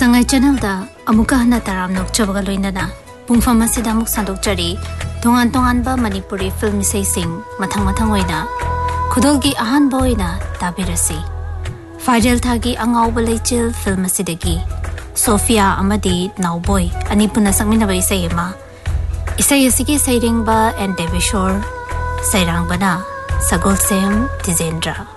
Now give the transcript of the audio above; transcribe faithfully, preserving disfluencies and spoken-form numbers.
Sangai channel da amuka hana taram nok chabaga loinana pungfam asida amuk sandokchari tongan tongan ba Manipuri film isai sing mathang mathang oina khudolgi ahan ba oina tabirasi Fajal thagi angau balaichil film asidagi Sophia amadi Nauboy ani puna sangmina ba isai ma isai asigi sairing ba and Devishore sairang bana Sagol Sem Tizendra